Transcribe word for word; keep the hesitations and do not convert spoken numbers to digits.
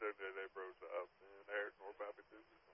J J Abrams up, man. I heard more about it.